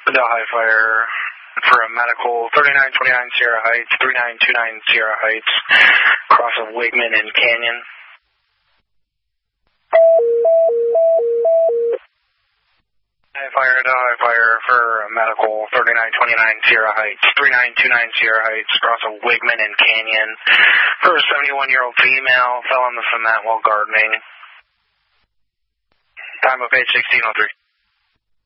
The high fire for a medical, 3929 Sierra Heights, 3929 Sierra Heights, cross of Wigman and Canyon. High fire for a medical, 3929 Sierra Heights, 3929 Sierra Heights, cross of Wigman and Canyon, for a 71-year-old female, fell on the cement while gardening. Time of 8:16:03.